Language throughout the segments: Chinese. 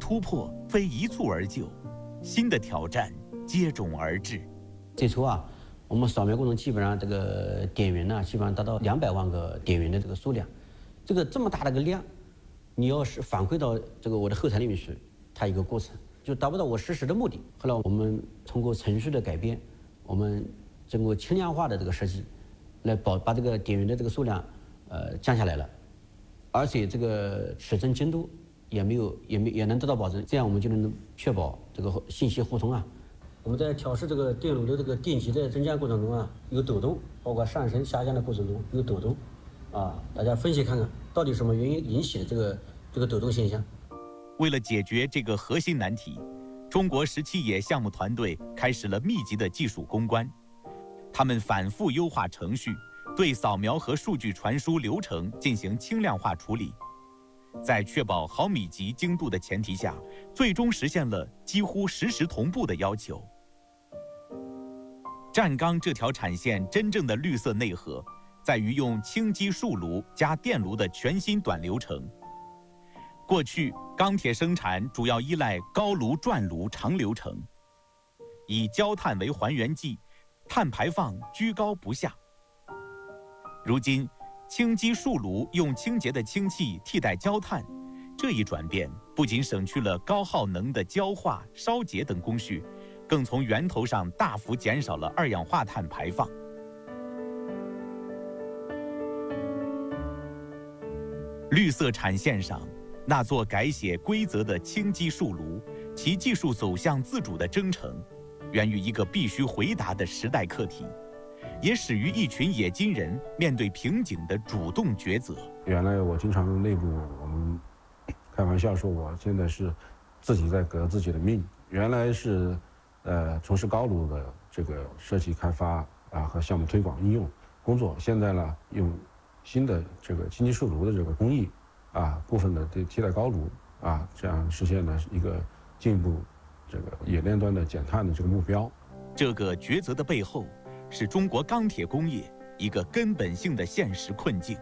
突破非一蹴而就，新的挑战接踵而至。 最初啊，我们扫描过程基本上这个点源呢，基本上达到200万个点源的这个数量。这么大的一个量，你要是反馈到这个我的后台里面去，它一个过程就达不到我实时的目的。后来我们通过程序的改变，我们经过轻量化的这个设计，来把这个点源的这个数量降下来了，而且这个取证精度也能得到保证，这样我们就能确保这个信息互通啊。我们在调试这个电路的这个电极的增加过程中啊，有抖动，包括上升下降的过程中有抖动，大家分析看看到底什么原因引起的这个抖动现象。 为了解决这个核心难题，中国17野项目团队开始了密集的技术攻关，他们反复优化程序，对扫描和数据传输流程进行轻量化处理。在确保毫米级精度的前提下，最终实现了几乎实时同步的要求。站钢这条产线真正的绿色内核，在于用轻基数炉加电炉的全新短流程。过去钢铁生产主要依赖高炉转炉长流程，以焦炭为还原剂，碳排放居高不下。如今轻基数炉用清洁的氢气替代焦炭，这一转变不仅省去了高耗能的焦化、烧结等工序，更从源头上大幅减少了二氧化碳排放。绿色产线上那座改写规则的轻基数炉，其技术走向自主的征程，源于一个必须回答的时代课题，也始于一群冶金人面对瓶颈的主动抉择。 原来我经常内部我们开玩笑说，我现在是自己在革自己的命。原来是从事高炉的这个设计开发和项目推广应用工作，现在呢用新的这个轻基数炉的这个工艺部分的替代高炉这样实现了一个进一步这个冶炼端的减碳的这个目标。 这个抉择的背后，是中国钢铁工业一个根本性的现实困境。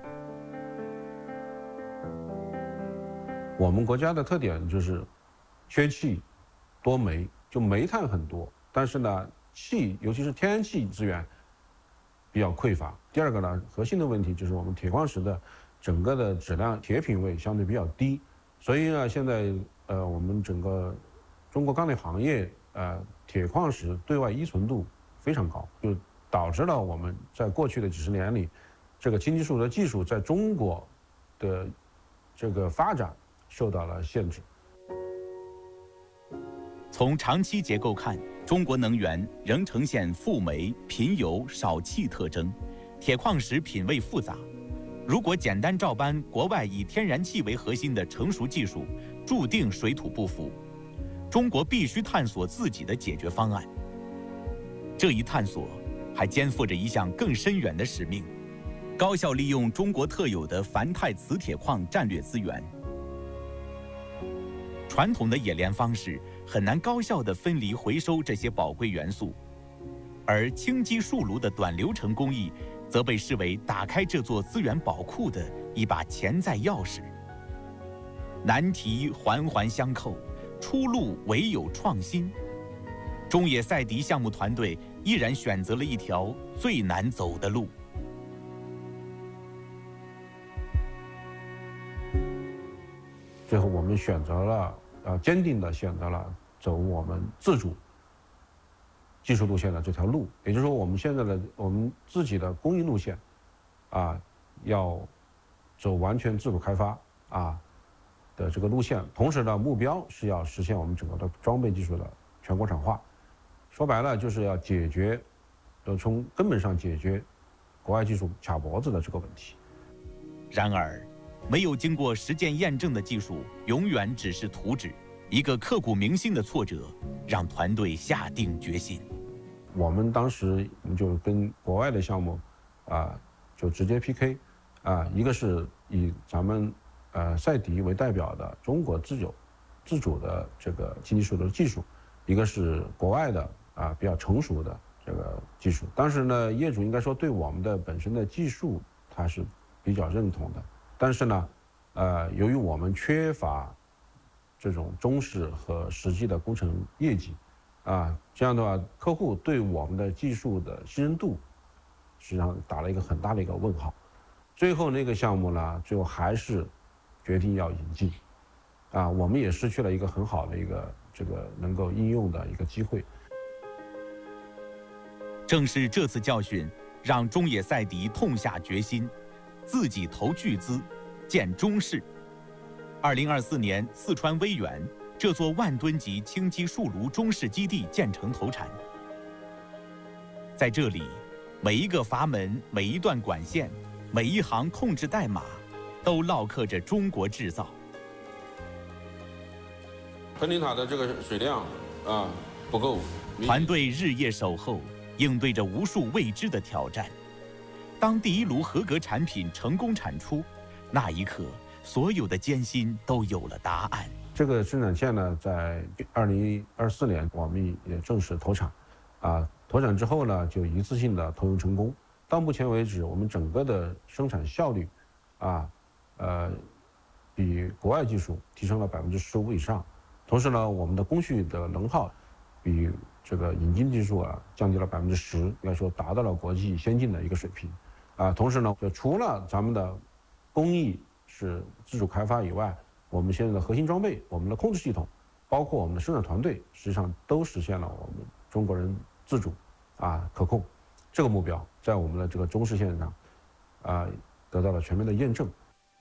我们国家的特点就是缺气多煤，就煤炭很多，但是呢气尤其是天然气资源比较匮乏。第二个呢，核心的问题就是我们铁矿石的整个的质量铁品位相对比较低，所以呢现在我们整个中国钢铁行业铁矿石对外依存度非常高，就导致了我们在过去的几十年里，这个轻基数的技术在中国的这个发展受到了限制。 从长期结构看，中国能源仍呈现富煤、贫油、少气特征，铁矿石品位复杂。如果简单照搬国外以天然气为核心的成熟技术，注定水土不服。中国必须探索自己的解决方案。这一探索还肩负着一项更深远的使命：高效利用中国特有的钒钛磁铁矿战略资源。传统的冶炼方式很难高效地分离回收这些宝贵元素，而轻基数炉的短流程工艺则被视为打开这座资源宝库的一把潜在钥匙。难题环环相扣，出路唯有创新。中冶赛迪项目团队依然选择了一条最难走的路。 最后我们选择了坚定地选择了走我们自主技术路线的这条路，也就是说，我们现在的我们自己的工艺路线，要走完全自主开发的这个路线，同时呢，目标是要实现我们整个的装备技术的全国产化。说白了，就是要解决，从根本上解决国外技术卡脖子的这个问题。 然而，没有经过实践验证的技术，永远只是图纸。一个刻骨铭心的挫折，让团队下定决心。 我们当时就跟国外的项目，就直接 PK，一个是以咱们赛迪为代表的中国自主的这个轻基数的技术，一个是国外的比较成熟的这个技术。当时呢，业主应该说对我们的本身的技术他是比较认同的，但是呢，由于我们缺乏这种中式和实际的工程业绩，这样的话，客户对我们的技术的信任度，实际上打了一个很大的一个问号。最后那个项目呢，最后还是决定要引进，我们也失去了一个很好的一个这个能够应用的一个机会。 正是这次教训，让中野赛迪痛下决心，自己投巨资建中式。2024年，四川威远这座万吨级轻机数炉中式基地建成投产。在这里，每一个阀门、每一段管线、每一行控制代码，都烙刻着中国制造。 喷淋塔的这个水量不够， 团队日夜守候，应对着无数未知的挑战。当第一炉合格产品成功产出，那一刻，所有的艰辛都有了答案。 这个生产线呢，在2024年我们也正式投产，投产之后呢，就一次性的投用成功。到目前为止，我们整个的生产效率，比国外技术提升了15%以上。同时呢，我们的工序的能耗比这个引进技术降低了10%，应该说达到了国际先进的一个水平。同时呢，就除了咱们的工艺是自主开发以外，我们现在的核心装备、我们的控制系统，包括我们的生产团队，实际上都实现了我们中国人自主可控这个目标，在我们的这个中式线上得到了全面的验证。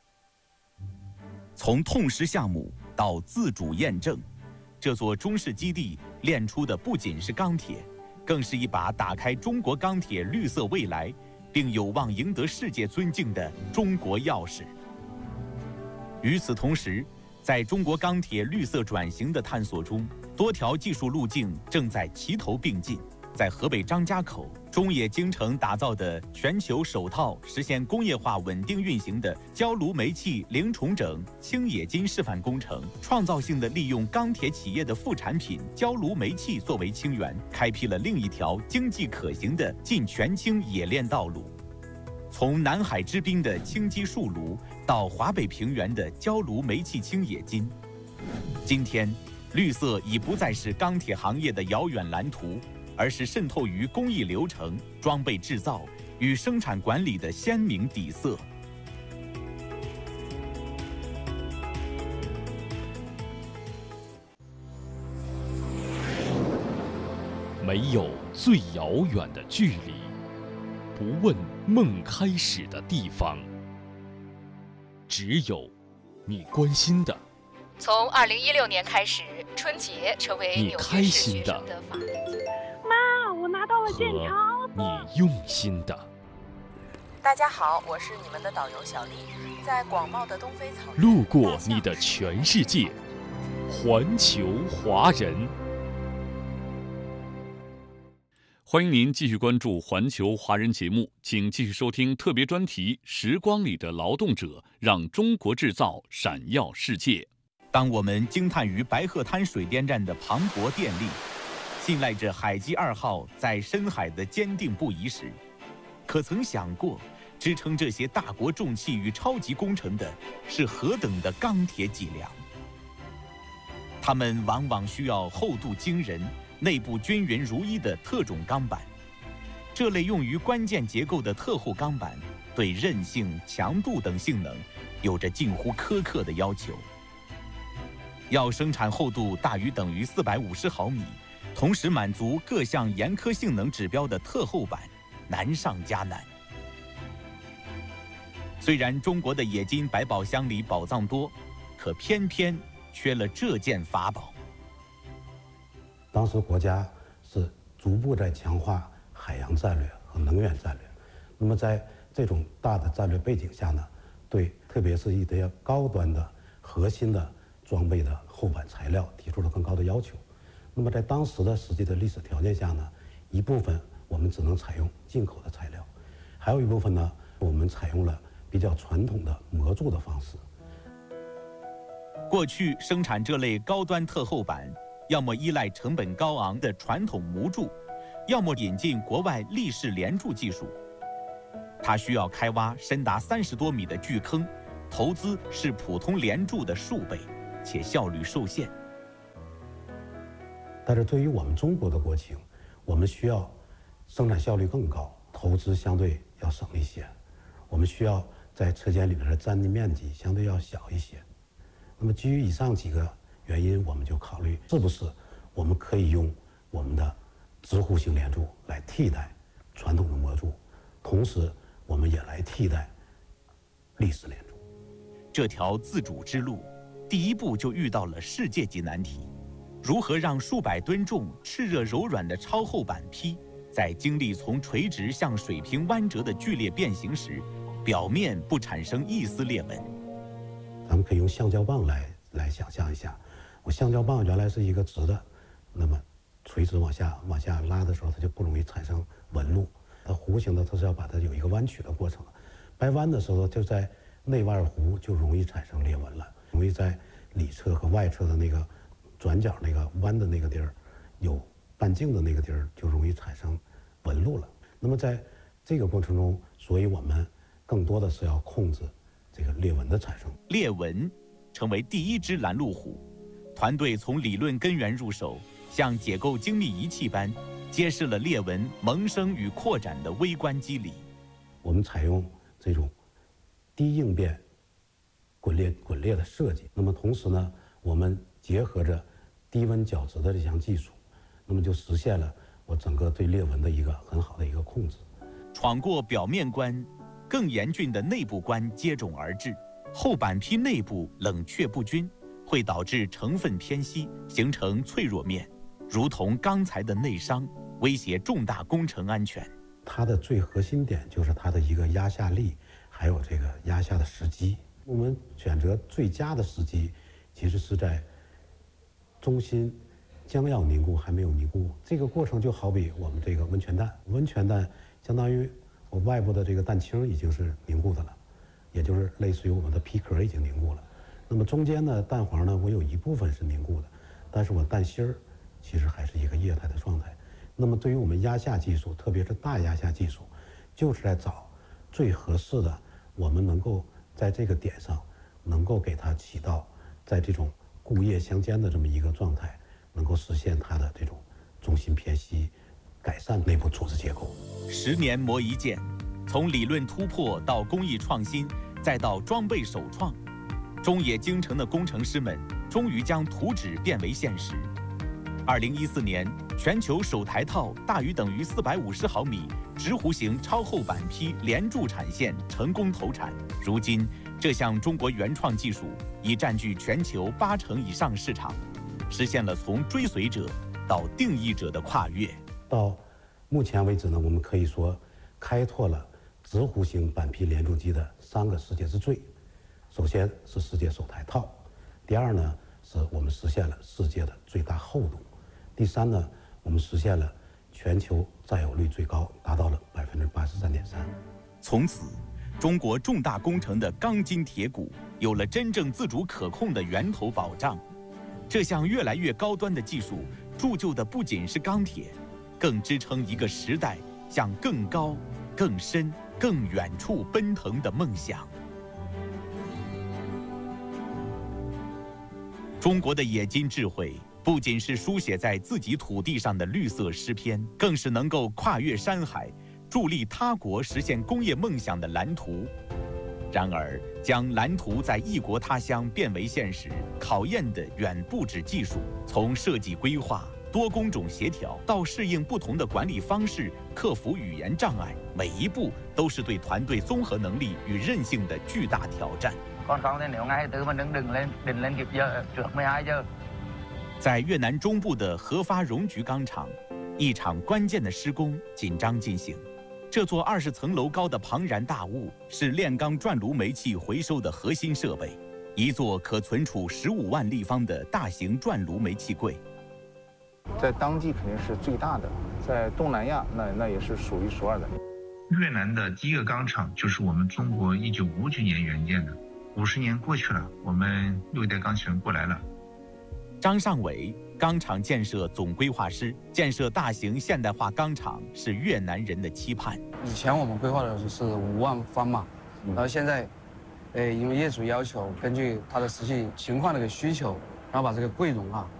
从痛失项目到自主验证，这座中式基地炼出的不仅是钢铁，更是一把打开中国钢铁绿色未来，并有望赢得世界尊敬的中国钥匙。与此同时，在中国钢铁绿色转型的探索中，多条技术路径正在齐头并进。在河北张家口，中冶精诚打造的全球首套实现工业化稳定运行的焦炉煤气零重整轻冶金示范工程，创造性的利用钢铁企业的副产品焦炉煤气作为氢源，开辟了另一条经济可行的进全氢冶炼道路。从南海之滨的轻机数炉到华北平原的焦炉煤气轻冶金，今天，绿色已不再是钢铁行业的遥远蓝图，而是渗透于工艺流程、装备制造与生产管理的鲜明底色。 没有最遥远的距离，不问梦开始的地方，只有你关心的。 从2016年开始，春节成为纽约市学生的法定节日。 妈，我拿到了健康。 你用心的。 大家好，我是你们的导游小丽，在广袤的东非草原， 路过你的全世界，环球华人。 欢迎您继续关注环球华人节目，请继续收听特别专题《时光里的劳动者》，让中国制造闪耀世界。 当我们惊叹于白鹤滩水电站的磅礴电力，信赖着海基2号在深海的坚定不移时，可曾想过，支撑这些大国重器与超级工程的是何等的钢铁脊梁？它们往往需要厚度惊人、内部均匀如一的特种钢板。这类用于关键结构的特厚钢板，对韧性、强度等性能有着近乎苛刻的要求。要生产厚度大于等于450毫米，同时满足各项严苛性能指标的特厚板，难上加难。虽然中国的冶金百宝箱里宝藏多，可偏偏缺了这件法宝。 当时国家是逐步在强化海洋战略和能源战略，那么在这种大的战略背景下呢，对特别是一些高端的核心的装备的厚板材料提出了更高的要求。那么在当时的实际的历史条件下呢，一部分我们只能采用进口的材料，还有一部分呢，我们采用了比较传统的模铸的方式。 过去生产这类高端特厚板，要么依赖成本高昂的传统模铸，要么引进国外立式连铸技术。它需要开挖深达30多米的巨坑，投资是普通连铸的数倍。 且效率受限。 但是对于我们中国的国情，我们需要生产效率更高，投资相对要省一些，我们需要在车间里面的占地面积相对要小一些。那么基于以上几个原因，我们就考虑是不是我们可以用我们的直弧形连柱来替代传统的模柱，同时我们也来替代立式连柱。 这条自主之路，第一步就遇到了世界级难题：如何让数百吨重、炽热柔软的超厚板坯，在经历从垂直向水平弯折的剧烈变形时，表面不产生一丝裂纹。 咱们可以用橡胶棒来想象一下，我橡胶棒原来是一个直的，那么垂直往下拉的时候，它就不容易产生纹路。它弧形的，它是要把它有一个弯曲的过程。掰弯的时候，就在内外弧就容易产生裂纹了，容易在里侧和外侧的那个转角那个弯的那个地儿，有半径的那个地儿就容易产生纹路了。那么在这个过程中，所以我们更多的是要控制这个裂纹的产生。 裂纹成为第一只拦路虎，团队从理论根源入手，像解构精密仪器般，揭示了裂纹萌生与扩展的微观机理。 我们采用这种低应变滚裂的设计，那么同时呢，我们结合着低温角质的这项技术，那么就实现了我整个对裂纹的一个很好的一个控制。 闯过表面关，更严峻的内部关接踵而至。厚板坯内部冷却不均，会导致成分偏稀，形成脆弱面，如同钢材的内伤，威胁重大工程安全。 它的最核心点就是它的一个压下力，还有这个压下的时机。我们选择最佳的时机，其实是在中心将要凝固还没有凝固。这个过程就好比我们这个温泉蛋，温泉蛋相当于我外部的这个蛋清已经是凝固的了，也就是类似于我们的皮壳已经凝固了。那么中间呢，蛋黄呢，我有一部分是凝固的，但是我蛋心儿其实还是一个液态的状态。那么对于我们压下技术，特别是大压下技术，就是在找最合适的，我们能够在这个点上能够给它起到在这种固液相间的这么一个状态，能够实现它的这种中心偏稀，改善内部组织结构。 10年磨一剑，从理论突破到工艺创新，再到装备首创，中冶京城的工程师们终于将图纸变为现实。2014年，全球首台套大于等于450毫米直弧形超厚板坯连柱产线成功投产。如今，这项中国原创技术已占据全球80%以上市场，实现了从追随者到定义者的跨越。 到目前为止呢，我们可以说开拓了直弧形板坯连柱机的3个世界之最。首先是世界首台套，第二呢是我们实现了世界的最大厚度，第三呢我们实现了全球占有率最高，达到了83.3%。 从此，中国重大工程的钢筋铁骨有了真正自主可控的源头保障。这项越来越高端的技术铸就的不仅是钢铁，更支撑一个时代向更高、更深、更远处奔腾的梦想。中国的冶金智慧不仅是书写在自己土地上的绿色诗篇，更是能够跨越山海，助力他国实现工业梦想的蓝图。然而，将蓝图在异国他乡变为现实，考验的远不止技术，从设计规划、多工种协调到适应不同的管理方式，克服语言障碍，每一步都是对团队综合能力与韧性的巨大挑战。在越南中部的合发荣菊钢厂，一场关键的施工紧张进行。这座20层楼高的庞然大物是炼钢转炉煤气回收的核心设备，一座可存储15万立方的大型转炉煤气柜。 在当地肯定是最大的，在东南亚那也是数1数2的。 越南的第一个钢厂就是我们中国1959年援建的，50年过去了，我们6代钢琴人过来了。 张尚伟，钢厂建设总规划师，建设大型现代化钢厂是越南人的期盼。 以前我们规划的是5万方嘛，然后现在因为业主要求根据他的实际情况的一个需求，然后把这个柜容啊